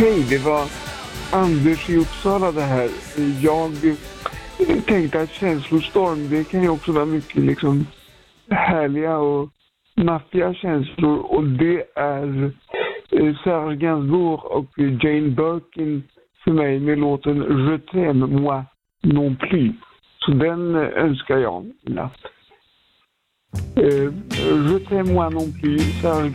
Hej, det var Anders i Uppsala det här. Jag tänkte att känslostorm, det kan ju också vara mycket liksom härliga och maffiga känslor. Och det är Serge Gainsbourg och Jane Birkin för mig med låten Je t'aime moi non plus. Så den önskar jag i natt. Je t'aime moi non plus, Serge